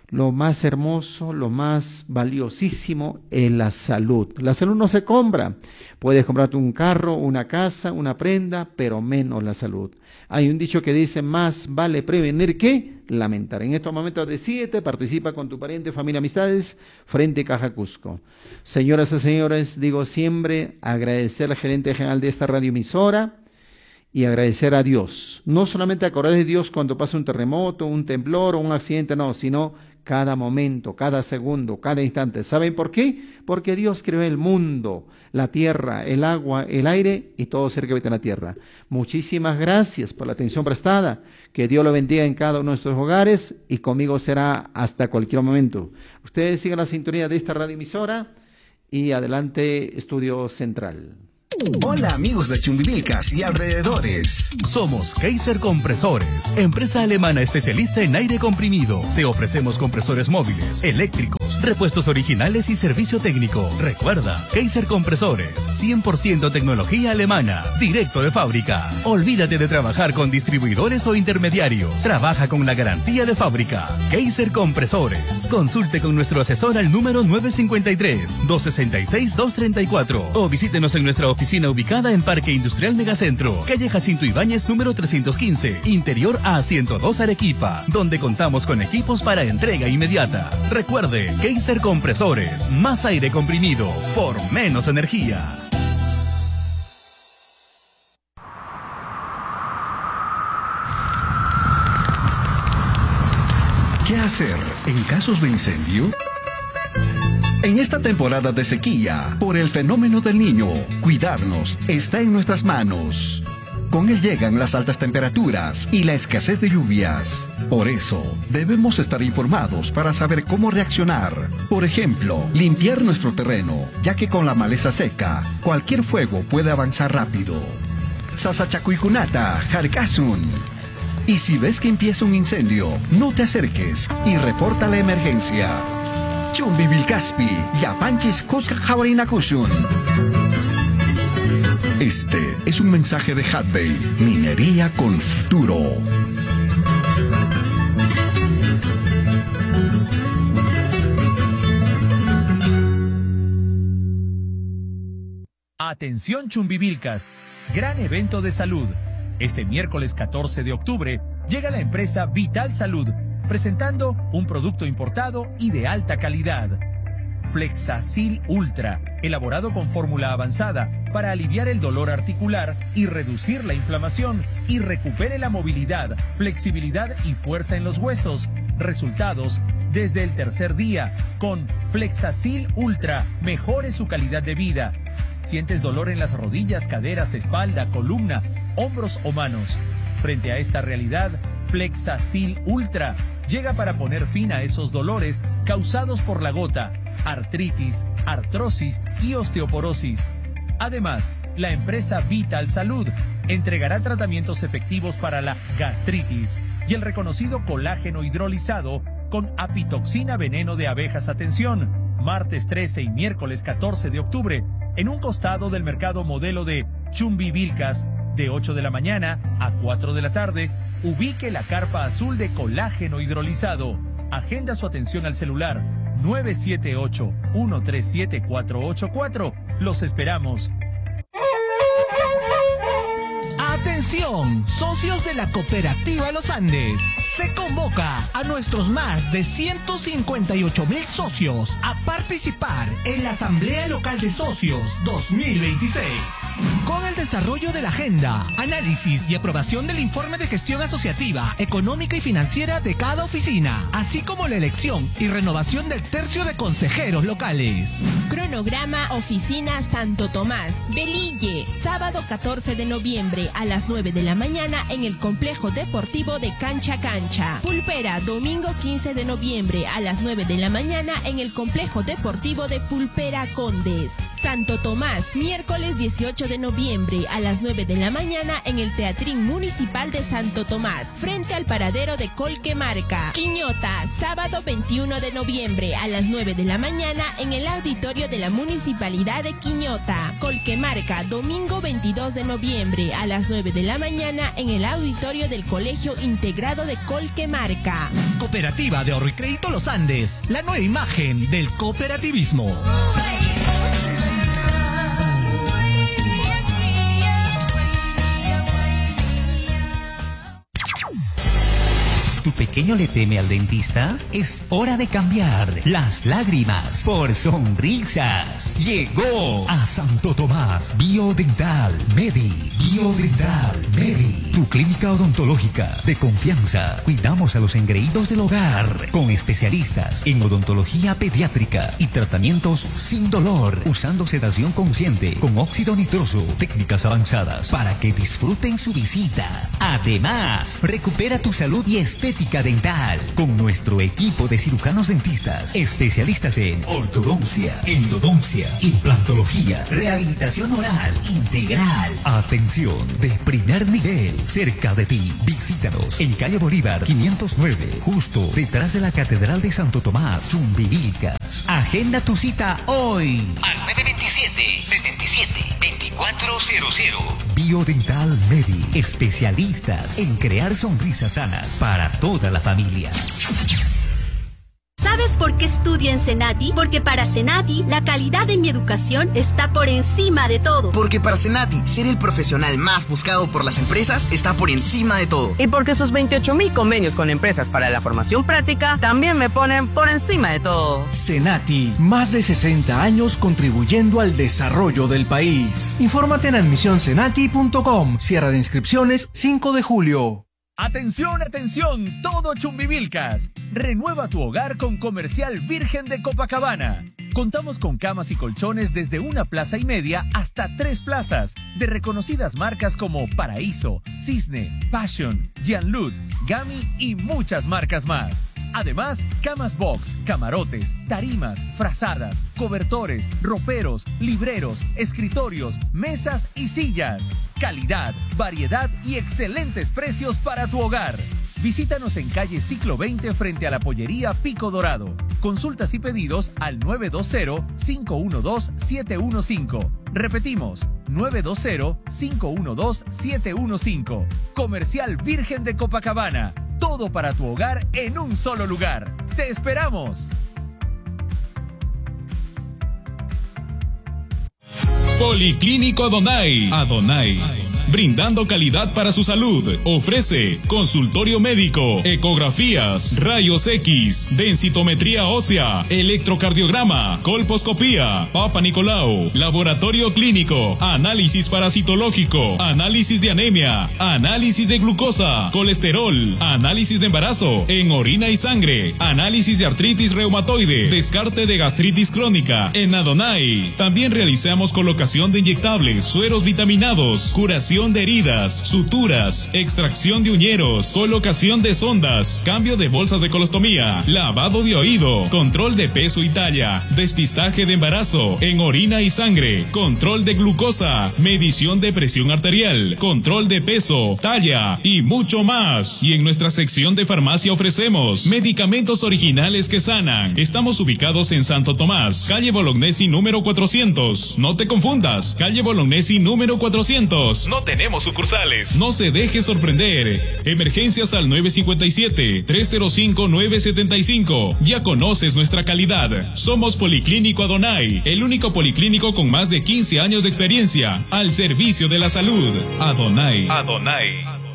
lo más hermoso, lo más valiosísimo es la salud. La salud no se compra. Puedes comprarte un carro, una casa, una prenda, pero menos la salud. Hay un dicho que dice, más vale prevenir que lamentar. En estos momentos decídete, participa con tu pariente, familia, amistades, frente Caja Cusco. Señoras y señores, digo siempre, agradecer al gerente general de esta radioemisora, y agradecer a Dios. No solamente acordar de Dios cuando pasa un terremoto, un temblor o un accidente, no, sino cada momento, cada segundo, cada instante. ¿Saben por qué? Porque Dios creó el mundo, la tierra, el agua, el aire y todo ser que habita en la tierra. Muchísimas gracias por la atención prestada. Que Dios lo bendiga en cada uno de nuestros hogares y conmigo será hasta cualquier momento. Ustedes sigan la sintonía de esta radioemisora y adelante, Estudio Central. Hola amigos de Chumbivilcas y alrededores. Somos Kaiser Compresores, empresa alemana especialista en aire comprimido. Te ofrecemos compresores móviles, eléctricos, repuestos originales y servicio técnico. Recuerda, Kaiser Compresores, cien por ciento tecnología alemana, directo de fábrica. Olvídate de trabajar con distribuidores o intermediarios. Trabaja con la garantía de fábrica. Kaiser Compresores. Consulte con nuestro asesor al número nueve cinco tres, dos seis seis, dos tres cuatro o visítenos en nuestra oficina ubicada en Parque Industrial Megacentro, calle Jacinto Ibáñez número trescientos quince, interior A ciento dos Arequipa, donde contamos con equipos para entrega inmediata. Recuerde, Kaiser Compresores, más aire comprimido por menos energía. ¿Qué hacer en casos de incendio? En esta temporada de sequía, por el fenómeno del Niño, cuidarnos está en nuestras manos. Con él llegan las altas temperaturas y la escasez de lluvias. Por eso, debemos estar informados para saber cómo reaccionar. Por ejemplo, limpiar nuestro terreno, ya que con la maleza seca, cualquier fuego puede avanzar rápido. Sasachacuicunata, Jarcasun. Y si ves que empieza un incendio, no te acerques y reporta la emergencia. Chumbivilcaspi, Yapanchis Cusca Javarinacushun. Este es un mensaje de Hadbey, minería con futuro. Atención Chumbivilcas, gran evento de salud. Este miércoles catorce de octubre llega la empresa Vital Salud, presentando un producto importado y de alta calidad. Flexacil Ultra, elaborado con fórmula avanzada para aliviar el dolor articular y reducir la inflamación y recupere la movilidad, flexibilidad y fuerza en los huesos. Resultados desde el tercer día. Con Flexacil Ultra, mejore su calidad de vida. ¿Sientes dolor en las rodillas, caderas, espalda, columna, hombros o manos? Frente a esta realidad, Flexacil Ultra llega para poner fin a esos dolores causados por la gota, artritis, artrosis y osteoporosis. Además, la empresa Vital Salud entregará tratamientos efectivos para la gastritis y el reconocido colágeno hidrolizado con apitoxina veneno de abejas. Atención, martes trece y miércoles catorce de octubre, en un costado del mercado modelo de Chumbivilcas, de ocho de la mañana a cuatro de la tarde, ubique la carpa azul de colágeno hidrolizado. Agenda su atención al celular nueve siete ocho, uno tres siete, cuatro ocho cuatro. Los esperamos. Atención, socios de la Cooperativa Los Andes. Se convoca a nuestros más de ciento cincuenta y ocho mil socios a participar en la Asamblea Local de Socios dos mil veintiséis. Con el desarrollo de la agenda, análisis y aprobación del informe de gestión asociativa, económica y financiera de cada oficina, así como la elección y renovación del tercio de consejeros locales. Cronograma Oficina Santo Tomás, Belille, sábado catorce de noviembre a las nueve de la mañana en el Complejo Deportivo de Cancha Cancha. Pulpera, domingo quince de noviembre a las nueve de la mañana en el Complejo Deportivo de Pulpera Condes. Santo Tomás, miércoles dieciocho de noviembre a las nueve de la mañana en el Teatrín Municipal de Santo Tomás, frente al paradero de Colquemarca. Quiñota, sábado veintiuno de noviembre a las nueve de la mañana en el auditorio de la Municipalidad de Quiñota. Colquemarca, domingo veintidós de noviembre a las nueve de de la mañana en el auditorio del Colegio Integrado de Colquemarca. Cooperativa de Ahorro y Crédito Los Andes, la nueva imagen del cooperativismo. ¿Tu pequeño le teme al dentista? Es hora de cambiar las lágrimas por sonrisas. Llegó a Santo Tomás Biodental Medi. Biodental Medi, tu clínica odontológica de confianza. Cuidamos a los engreídos del hogar con especialistas en odontología pediátrica y tratamientos sin dolor, usando sedación consciente con óxido nitroso, técnicas avanzadas para que disfruten su visita. Además, recupera tu salud y estética dental con nuestro equipo de cirujanos dentistas, especialistas en ortodoncia, endodoncia, implantología, rehabilitación oral integral. Atención de primer nivel, cerca de ti. Visítanos en calle Bolívar quinientos nueve, justo detrás de la Catedral de Santo Tomás, Chumbivilcas. Agenda tu cita hoy al nueve veintisiete, setenta y siete, veinticuatro cero cero. Biodental Medi, especialistas en crear sonrisas sanas para toda la familia. ¿Sabes por qué estudio en Senati? Porque para Senati, la calidad de mi educación está por encima de todo. Porque para Senati, ser el profesional más buscado por las empresas está por encima de todo. Y porque sus veintiocho mil convenios con empresas para la formación práctica también me ponen por encima de todo. Senati, más de sesenta años contribuyendo al desarrollo del país. Infórmate en admisión senati punto com. Cierre de inscripciones cinco de julio. Atención, atención, todo Chumbivilcas. Renueva tu hogar con Comercial Virgen de Copacabana. Contamos con camas y colchones desde una plaza y media hasta tres plazas, de reconocidas marcas como Paraíso, Cisne, Passion, Jeanlud, Gami y muchas marcas más. Además, camas box, camarotes, tarimas, frazadas, cobertores, roperos, libreros, escritorios, mesas y sillas. Calidad, variedad y excelentes precios para tu hogar. Visítanos en calle Ciclo veinte frente a la pollería Pico Dorado. Consultas y pedidos al nueve dos cero, cinco uno dos, siete uno cinco. Repetimos, nueve dos cero, cinco uno dos, siete uno cinco. Comercial Virgen de Copacabana. Todo para tu hogar en un solo lugar. ¡Te esperamos! Policlínico Adonai. Adonai. Brindando calidad para su salud. Ofrece consultorio médico, ecografías, rayos X, densitometría ósea, electrocardiograma, colposcopía, Papa Nicolau, laboratorio clínico, análisis parasitológico, análisis de anemia, análisis de glucosa, colesterol, análisis de embarazo en orina y sangre, análisis de artritis reumatoide, descarte de gastritis crónica. En Adonai también realizamos colocación de inyectables, sueros vitaminados, curación de heridas, suturas, extracción de uñeros, colocación de sondas, cambio de bolsas de colostomía, lavado de oído, control de peso y talla, despistaje de embarazo en orina y sangre, control de glucosa, medición de presión arterial, control de peso, talla y mucho más. Y en nuestra sección de farmacia ofrecemos medicamentos originales que sanan. Estamos ubicados en Santo Tomás, calle Bolognesi número cuatrocientos. No te confundas, calle Bolognesi número cuatrocientos. No tenemos sucursales. No se deje sorprender. Emergencias al nueve cinco siete, tres cero cinco, nueve siete cinco. Ya conoces nuestra calidad. Somos Policlínico Adonai, el único policlínico con más de quince años de experiencia al servicio de la salud. Adonai. Adonai.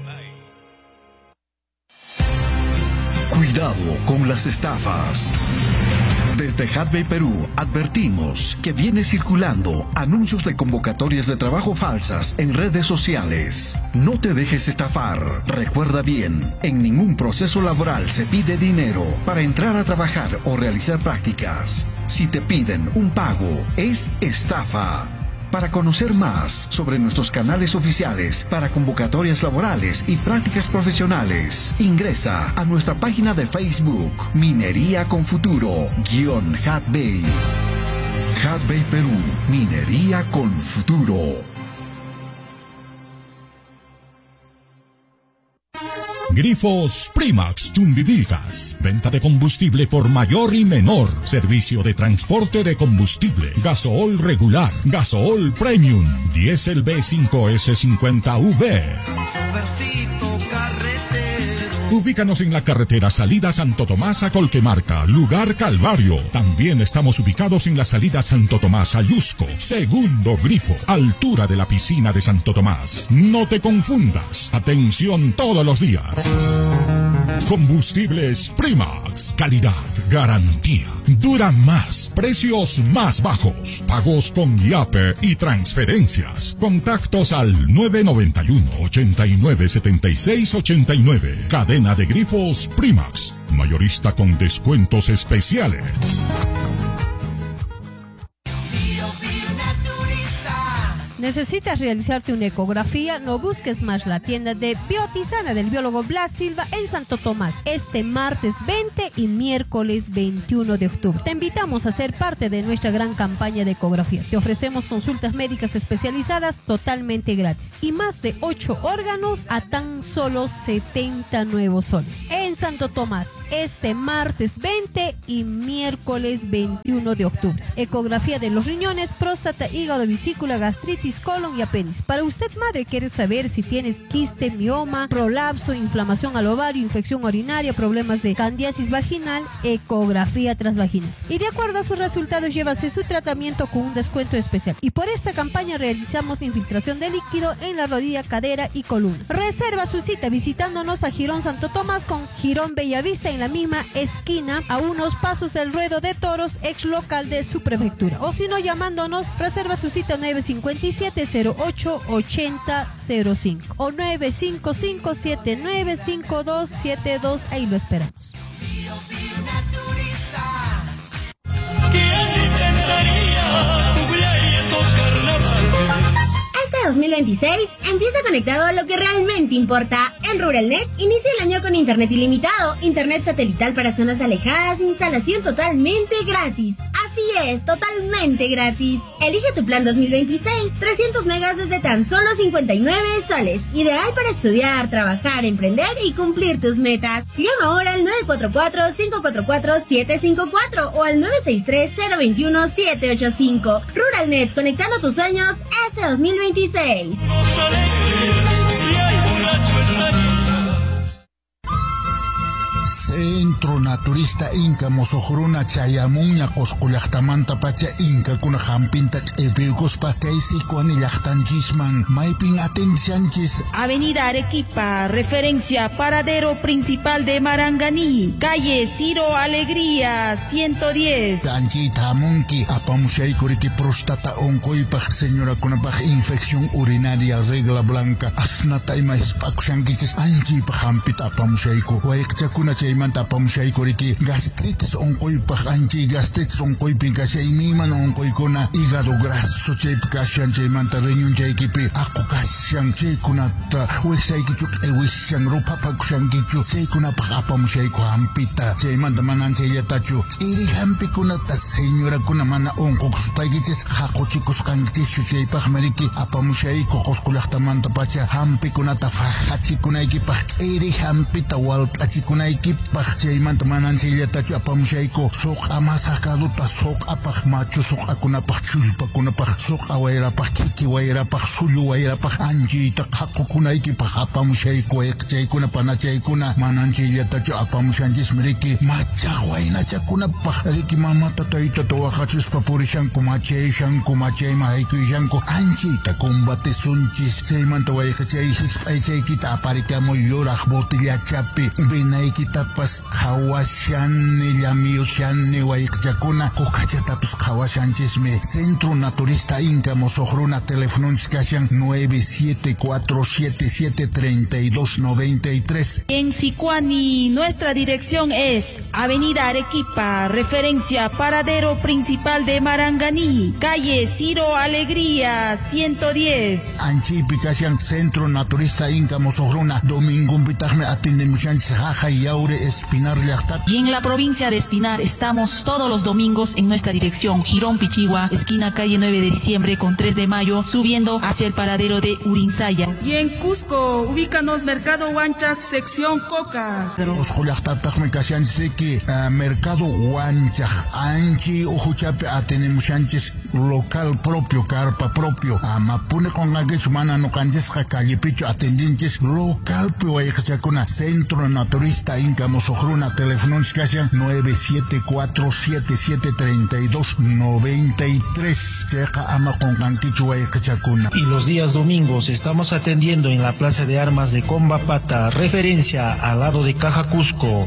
Cuidado con las estafas. Desde Hatbay Perú advertimos que viene circulando anuncios de convocatorias de trabajo falsas en redes sociales. No te dejes estafar. Recuerda bien, en ningún proceso laboral se pide dinero para entrar a trabajar o realizar prácticas. Si te piden un pago, es estafa. Para conocer más sobre nuestros canales oficiales para convocatorias laborales y prácticas profesionales, ingresa a nuestra página de Facebook, Minería con Futuro, guión Hatbay. Hatbay Perú, Minería con Futuro. Grifos Primax Chumbivilcas. Venta de combustible por mayor y menor. Servicio de transporte de combustible. Gasool regular. Gasool Premium. Diesel B cinco S cincuenta V. Ubícanos en la carretera salida Santo Tomás a Colquemarca, lugar Calvario. También estamos ubicados en la salida Santo Tomás a Yusco, segundo grifo, altura de la piscina de Santo Tomás. No te confundas. Atención todos los días. Combustibles Primax. Calidad, garantía. Dura más. Precios más bajos. Pagos con Yape y transferencias. Contactos al nueve nueve uno, ochenta y nueve, setenta y seis ochenta y nueve. Cadena de grifos Primax. Mayorista con descuentos especiales. ¿Necesitas realizarte una ecografía? No busques más la tienda de Biotisana del biólogo Blas Silva en Santo Tomás, este martes veinte y miércoles veintiuno de octubre. Te invitamos a ser parte de nuestra gran campaña de ecografía. Te ofrecemos consultas médicas especializadas totalmente gratis y más de ocho órganos a tan solo setenta nuevos soles. En Santo Tomás, este martes veinte y miércoles veintiuno de octubre. Ecografía de los riñones, próstata, hígado, vesícula, gastritis, colon y apéndice. Para usted, madre, quiere saber si tienes quiste, mioma, prolapso, inflamación al ovario, infección urinaria, problemas de candidiasis vaginal, ecografía transvaginal. Y de acuerdo a sus resultados, llévase su tratamiento con un descuento especial. Y por esta campaña realizamos infiltración de líquido en la rodilla, cadera y columna. Reserva su cita visitándonos a Girón Santo Tomás con Girón Bellavista en la misma esquina, a unos pasos del ruedo de toros, ex local de su prefectura. O si no, llamándonos, reserva su cita nueve cinco siete, cero ocho, ochenta, cero cinco o nueve cinco cinco, siete nueve cinco dos siete dos. Ahí lo esperamos. Este dos mil veintiséis empieza conectado a lo que realmente importa. En Ruralnet inicia el año con internet ilimitado, internet satelital para zonas alejadas, instalación totalmente gratis. Así es, totalmente gratis. Elige tu plan dos mil veintiséis, trescientos megas desde tan solo cincuenta y nueve soles. Ideal para estudiar, trabajar, emprender y cumplir tus metas. Llama ahora al nueve cuatro cuatro, cinco cuatro cuatro, siete cinco cuatro o al nueve seis tres, cero dos uno, siete ocho cinco. Ruralnet, conectando tus sueños este dos mil veintiséis. Centro Naturista Inca Mosohruna Chayamuña Coscullachtamanta Pacha Inca Kuna Jampintak Ebegospa Kaisikuani Yachtanchisman Maipin Atencianchis. Avenida Arequipa, referencia paradero principal de Maranganí, calle Ciro Alegría, ciento diez. Tanchita Munki, Apamushay Kuriki Prostata Onkoipach, señora Kunapach, infección urinaria, regla blanca, Asnata y Maispakushankichis, Anchipach Hampita Apamushayko, Waikchakuna Chaymanta Apamushaykuriki, gastritis onkoipach, anchi gastritis onkoipin kashaymiman onkoykuna, hígado graso chayp kashan chaymanta riñon chaykipi, ako kashan chaykunata, wishaykichuk ewishan rupapakushankichu, chaykunapach apamushayku hampita, chaymanta manan chayatachu, iri hampikunata señorakuna mana onkokuspaykichis, haquchikusqankichis chaypach mariki, apamushayku qusqulaqtamanta pacha, hampikunata fajachikunaykipak, iri hampita walt'achikunaykipaq, chaymanta manan chayllatachu apamushayku, suq amasaqaduta suq apaq machu suq akunapaq chullpakunapaq, suq awayrapaq kiki wayrapaq sullu wayrapaq anchiyta haqukunaykipaq apamushayku, chaykuna panachaykuna manan chayllatachu apamushanchis miriki, machaq waynachakunapaq riki mamata taytata waqachispa purishanku, machayshanku, machayma haykuyshanku, anchiyta combatesunchis, chaymanta wayqachaysis aychaykita aparikamuy yuraq botillachapi, vinaykitapas Hawashani, Llamiushani, Waiqchakuna, Kokachatapis Hawashanchisme. Centro Naturista Inca Mosohruna, teléfonos kashan nueve siete cuatro siete siete tres dos nueve tres. En Sicuani, nuestra dirección es Avenida Arequipa, referencia paradero principal de Maranganí, calle Ciro Alegría, ciento diez. Anchipi kashan Centro Naturista Inca Mosohruna, Domingo Pitahme atiende Mushanchis Jaja y Aure Espinar llaqta. Y en la provincia de Espinar estamos todos los domingos en nuestra dirección Girón Pichigua, esquina calle nueve de diciembre con tres de mayo, subiendo hacia el paradero de Urinsaya. Y en Cusco, ubícanos Mercado Huanchac, sección Cocas. Osco llaqtapaq me kashanchiki Mercado Huanchac, anchi ujuchapi atenemushanchis local propio, carpa propio. Amapune con aguich mana no canjesca calle picho atendinches local piwayachakuna centro naturista inca mosohruna teléfono kashan nueve siete cuatro siete siete tres dos nueve tres. Checa ama con canquicho wayachakuna. Y los días domingos estamos atendiendo en la Plaza de Armas de Combapata, referencia al lado de Caja Cusco.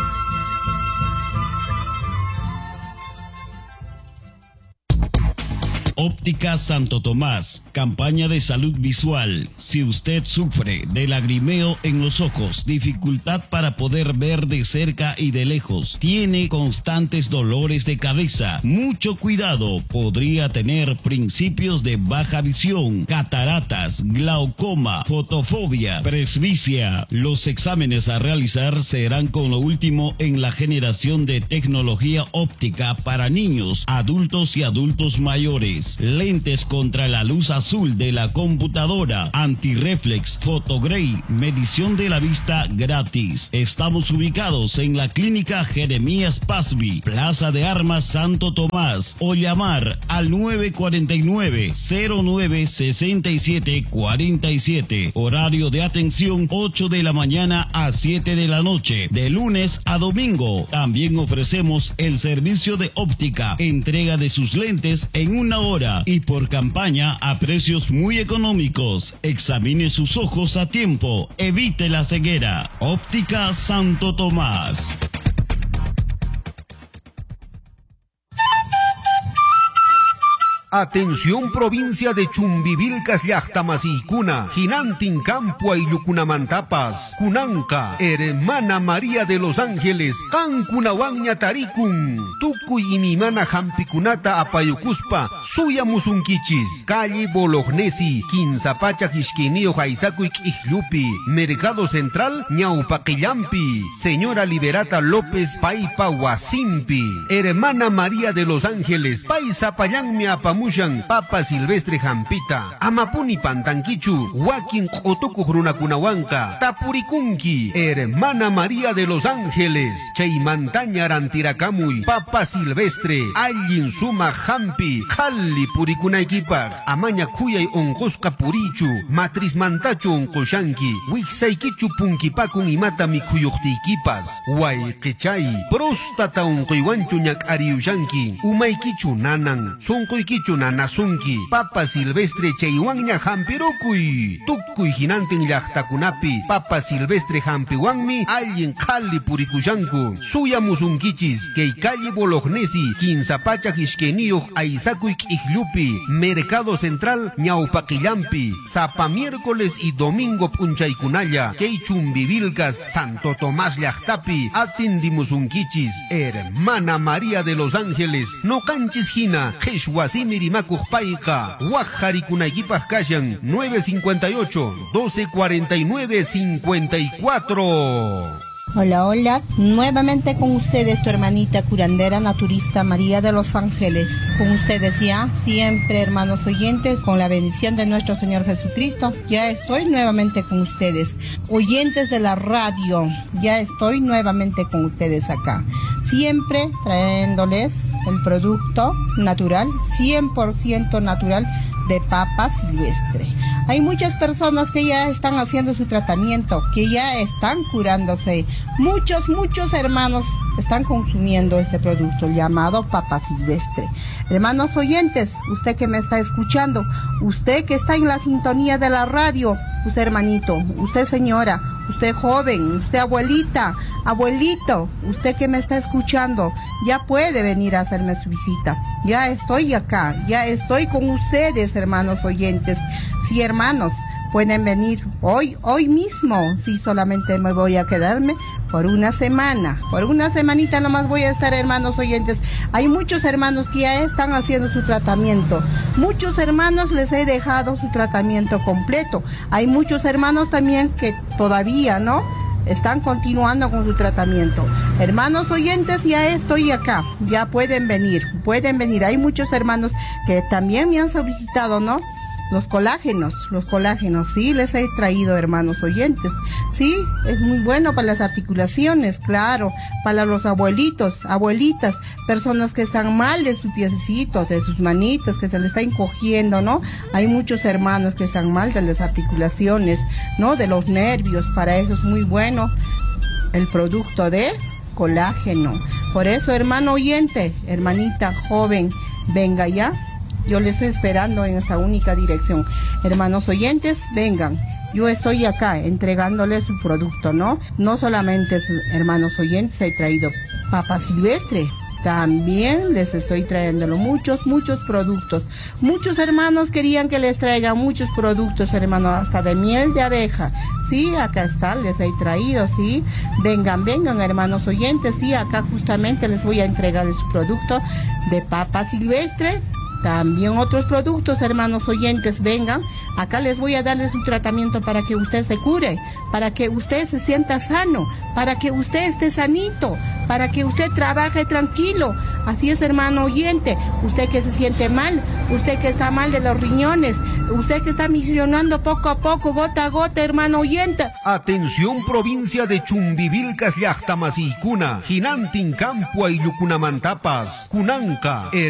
Óptica Santo Tomás, campaña de salud visual. Si usted sufre de lagrimeo en los ojos, dificultad para poder ver de cerca y de lejos, tiene constantes dolores de cabeza, mucho cuidado, podría tener principios de baja visión, cataratas, glaucoma, fotofobia, presbicia. Los exámenes a realizar serán con lo último en la generación de tecnología óptica para niños, adultos y adultos mayores. Lentes contra la luz azul de la computadora, antirreflex, fotogray, medición de la vista gratis. Estamos ubicados en la clínica Jeremías Pasby, Plaza de Armas Santo Tomás, o llamar al nueve cuatro nueve, cero nueve, seis siete cuatro siete. Horario de atención ocho de la mañana a siete de la noche, de lunes a domingo. También ofrecemos el servicio de óptica, entrega de sus lentes en una hora y por campaña a precios muy económicos. Examine sus ojos a tiempo, evite la ceguera. Óptica Santo Tomás. Atención provincia de Chumbivilcas llaqtamasiykuna, Jinantin Campo Ayllukunamantapas, Kunanka, Hermana María de los Ángeles, Kankunawanña tarikun, Tukuy imimana hampikunata apayukuspa, suya musunkichis, calle Bolognesi, Quinzapacha Quisquinio Jaizacuic Ijlupi, Mercado Central, Ñaupaqillampi, Señora Liberata López Paipa Huasimpi, Hermana María de los Ángeles, Paisapallanmi Apamushan, Papa Silvestre Jampita, Amapuni Pantanquichu, Joaquín Otoku Runakunawanka, Tapurikunki, Hermana María de los Ángeles, Cheimantaña Rantiracamuy, Papa Silvestre, Allin Suma Jampi, Jalli Purikunaikipak, Amaña Kuyay Onkoska Purichu, Matriz Mantachu Onkoshanki, Wixaikichu Punkipakun Imata Mikuyuktikipas, Huayquechay, Próstata Onkoiwanchu Ñak Ariushanki, Umaikichu Nanan, Sonkoikichu Nanasunki, Papa Silvestre Cheiwanña Jampirokuy, Tukuy Jinantin Llaqtakunapi, Papa Silvestre Jampiwanmi, Allin Jalli Purikushanku, Suya Musunkichis, Keikali Bolognesi, Quinzapacha Quisquenio, Aizacuic Ijlupi, Mercado Central, Ñaupaqillampi, Zapa miércoles y domingo Punchaykunalla, Keichumbivilcas, Santo Tomás Llaqtapi, Atindimusunkichis, Hermana María de los Ángeles, no canchis jina, Jeshwasimiri Makupaika, Guajarikunaykipas Kashan, nueve cincuenta y ocho, doce cuarenta y nueve, cincuenta y cuatro. Hola, hola, nuevamente con ustedes tu hermanita curandera naturista María de los Ángeles. Con ustedes ya, siempre hermanos oyentes, con la bendición de nuestro Señor Jesucristo, ya estoy nuevamente con ustedes. Oyentes de la radio, ya estoy nuevamente con ustedes acá. Siempre trayéndoles el producto natural, cien por ciento natural de papa silvestre. Hay muchas personas que ya están haciendo su tratamiento, que ya están curándose. Muchos, muchos hermanos están consumiendo este producto llamado papa silvestre. Hermanos oyentes, usted que me está escuchando, usted que está en la sintonía de la radio, usted hermanito, usted señora, usted joven, usted abuelita, abuelito, usted que me está escuchando, ya puede venir a hacerme su visita. Ya estoy acá, ya estoy con ustedes, hermanos oyentes. Sí, hermanos, pueden venir hoy, hoy mismo. Sí, solamente me voy a quedarme por una semana. Por una semanita nomás voy a estar, hermanos oyentes. Hay muchos hermanos que ya están haciendo su tratamiento. Muchos hermanos les he dejado su tratamiento completo. Hay muchos hermanos también que todavía, ¿no? están continuando con su tratamiento. Hermanos oyentes, ya estoy acá, ya pueden venir, pueden venir. Hay muchos hermanos que también me han solicitado, ¿no? Los colágenos, los colágenos, sí, les he traído, hermanos oyentes. Sí, es muy bueno para las articulaciones, claro, para los abuelitos, abuelitas, personas que están mal de sus piecitos, de sus manitas, que se les está encogiendo, ¿no? Hay muchos hermanos que están mal de las articulaciones, ¿no? De los nervios, para eso es muy bueno el producto de colágeno. Por eso, hermano oyente, hermanita joven, venga ya. Yo le estoy esperando en esta única dirección. Hermanos oyentes, vengan. Yo estoy acá entregándoles su producto, ¿no? No solamente, hermanos oyentes, he traído papa silvestre. También les estoy trayendo muchos, muchos productos. Muchos hermanos querían que les traiga muchos productos, hermanos, hasta de miel de abeja. Sí, acá está, les he traído, sí. Vengan, vengan, hermanos oyentes, sí, acá justamente les voy a entregar su producto de papa silvestre. También otros productos, hermanos oyentes, vengan. Acá les voy a darles un tratamiento para que usted se cure, para que usted se sienta sano, para que usted esté sanito, para que usted trabaje tranquilo. Así es, hermano oyente. Usted que se siente mal, usted que está mal de los riñones, usted que está misionando poco a poco, gota a gota, hermano oyente. Atención, provincia de Chumbivilcas, Llaqtamasícuna, Jinantin, Campua y Yucunamantapas, Cunanca.